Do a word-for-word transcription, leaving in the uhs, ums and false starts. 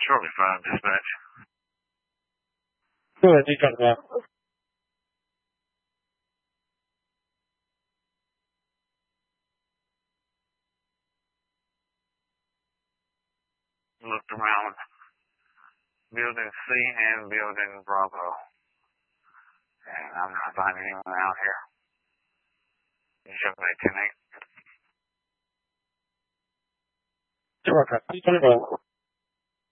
Shortly five, dispatch. Go ahead, you talk about. Looked around building C and building Bravo. And I'm not finding anyone out here. seven eight ten eight. Sure, okay.